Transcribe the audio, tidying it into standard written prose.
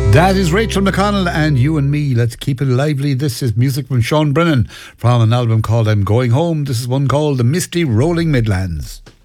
That is Rachel McConnell and You and Me. Let's keep it lively. This is music from Sean Brennan from an album called I'm Going Home. This is one called The Misty Rolling Midlands.